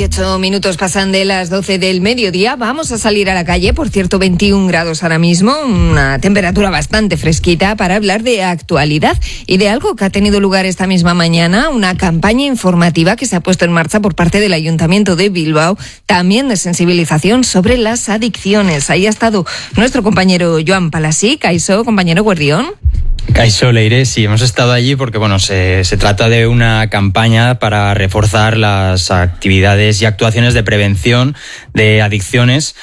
18 minutos pasan de las 12 del mediodía. Vamos a salir a la calle, por cierto, 21 grados ahora mismo, una temperatura bastante fresquita, para hablar de actualidad y de algo que ha tenido lugar esta misma mañana, una campaña informativa que se ha puesto en marcha por parte del Ayuntamiento de Bilbao, también de sensibilización sobre las adicciones. Ahí ha estado nuestro compañero Joan Palasí. Kaixo, compañero, guardión. Kaixo, Leire, sí, hemos estado allí porque se trata de una campaña para reforzar las actividades y actuaciones de prevención de adicciones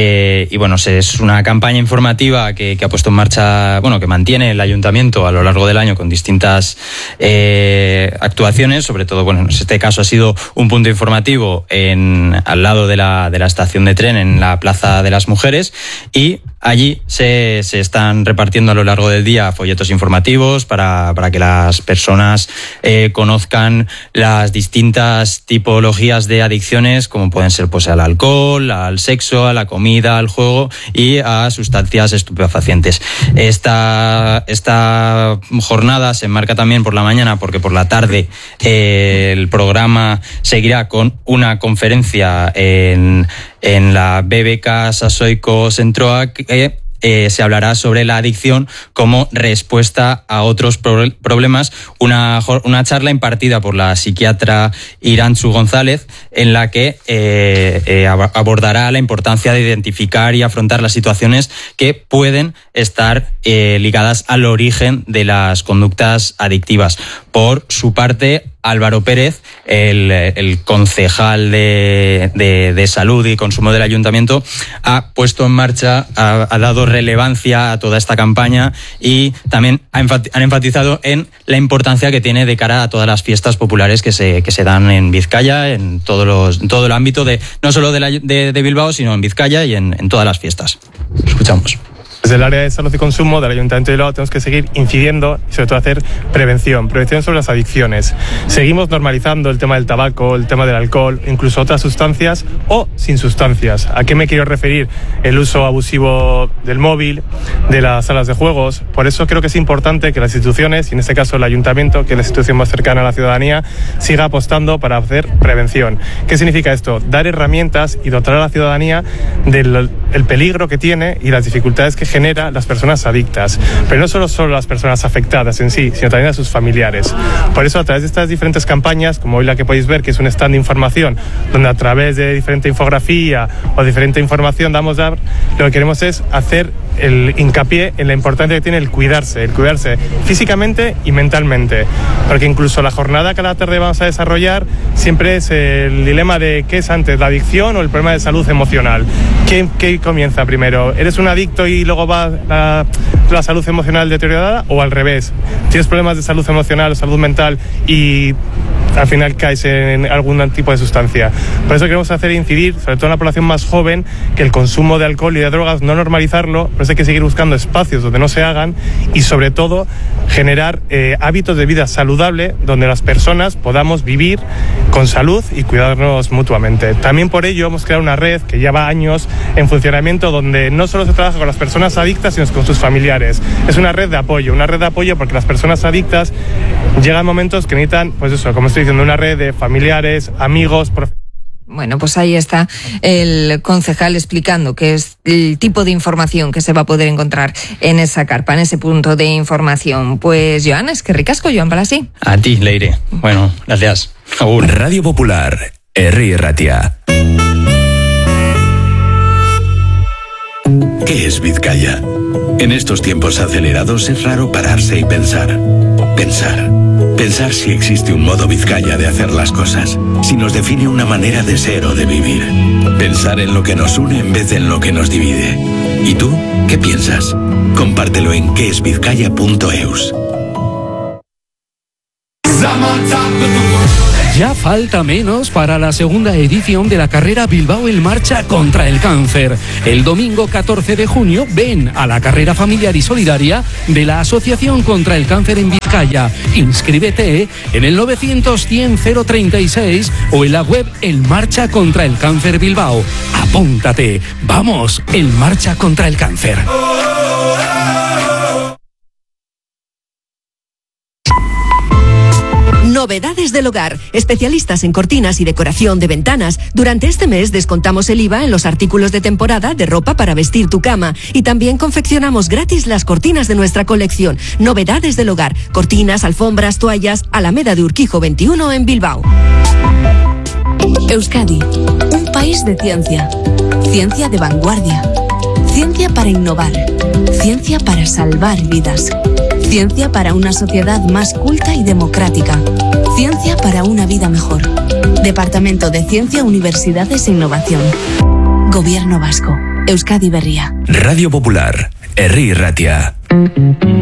es una campaña informativa que ha puesto en marcha, que mantiene el Ayuntamiento a lo largo del año con distintas actuaciones, sobre todo, en este caso ha sido un punto informativo al lado de la estación de tren en la Plaza de las Mujeres, y allí se están repartiendo a lo largo del día folletos informativos para que las personas conozcan las distintas tipologías de adicciones, como pueden ser al alcohol, al sexo, a la comida, al juego y a sustancias estupefacientes. Esta jornada se enmarca también por la mañana, porque por la tarde el programa seguirá con una conferencia en la BBK Sasoiko Zentroa, se hablará sobre la adicción como respuesta a otros problemas, una charla impartida por la psiquiatra Irantzu González, en la que abordará la importancia de identificar y afrontar las situaciones que pueden estar ligadas al origen de las conductas adictivas. Por su parte, Álvaro Pérez, el concejal de Salud y Consumo del Ayuntamiento, ha puesto en marcha, ha dado relevancia a toda esta campaña y también han enfatizado en la importancia que tiene de cara a todas las fiestas populares que se dan en Vizcaya, en todo el ámbito no solo de Bilbao, sino en Vizcaya y en todas las fiestas. Escuchamos. Desde el área de salud y consumo del Ayuntamiento de Bilbao tenemos que seguir incidiendo y sobre todo hacer prevención sobre las adicciones. Seguimos normalizando el tema del tabaco, el tema del alcohol, incluso otras sustancias o sin sustancias. ¿A qué me quiero referir? El uso abusivo del móvil, de las salas de juegos. Por eso creo que es importante que las instituciones, y en este caso el Ayuntamiento, que es la institución más cercana a la ciudadanía, siga apostando para hacer prevención. ¿Qué significa esto? Dar herramientas y dotar a la ciudadanía del peligro que tiene y las dificultades que genera las personas adictas, pero no solo las personas afectadas en sí, sino también a sus familiares. Por eso, a través de estas diferentes campañas, como hoy la que podéis ver, que es un stand de información, donde a través de diferente infografía o diferente información lo que queremos es hacer el hincapié en la importancia que tiene el cuidarse físicamente y mentalmente, porque incluso la jornada que a la tarde vamos a desarrollar siempre es el dilema de qué es antes, la adicción o el problema de salud emocional. ¿Qué comienza primero? ¿Eres un adicto y luego va la salud emocional deteriorada, o al revés? ¿Tienes problemas de salud emocional o salud mental y al final caes en algún tipo de sustancia? Por eso queremos incidir, sobre todo en la población más joven, que el consumo de alcohol y de drogas, no normalizarlo, pero hay que seguir buscando espacios donde no se hagan y sobre todo generar hábitos de vida saludable donde las personas podamos vivir con salud y cuidarnos mutuamente. También por ello hemos creado una red que lleva años en funcionamiento, donde no solo se trabaja con las personas adictas, sino con sus familiares. Es una red de apoyo porque las personas adictas llegan momentos que necesitan, como estoy diciendo, una red de familiares, amigos, Bueno, pues ahí está el concejal explicando qué es el tipo de información que se va a poder encontrar en esa carpa, en ese punto de información. Pues, Joan, es que ricasco, Joan Palasí. A ti, Leire. Bueno, gracias. Agur. Radio Popular, Herri Ratia. ¿Qué es Vizcaya? En estos tiempos acelerados es raro pararse y pensar. Pensar si existe un modo Vizcaya de hacer las cosas, si nos define una manera de ser o de vivir. Pensar en lo que nos une en vez de en lo que nos divide. ¿Y tú qué piensas? Compártelo en quesvizcaya.eus. Ya falta menos para la segunda edición de la carrera Bilbao en Marcha contra el Cáncer. El domingo 14 de junio ven a la carrera familiar y solidaria de la Asociación contra el Cáncer en Vizcaya. Inscríbete en el 900-100-036 o en la web El Marcha contra el Cáncer Bilbao. Apúntate. Vamos, El Marcha contra el Cáncer. Novedades del hogar. Especialistas en cortinas y decoración de ventanas. Durante este mes descontamos el IVA en los artículos de temporada de ropa para vestir tu cama. Y también confeccionamos gratis las cortinas de nuestra colección. Novedades del hogar. Cortinas, alfombras, toallas. Alameda de Urquijo 21 en Bilbao. Euskadi, un país de ciencia. Ciencia de vanguardia. Ciencia para innovar. Ciencia para salvar vidas. Ciencia para una sociedad más culta y democrática. Ciencia para una vida mejor. Departamento de Ciencia, Universidades e Innovación. Gobierno Vasco. Euskadi Berria. Radio Popular. Herri Ratia.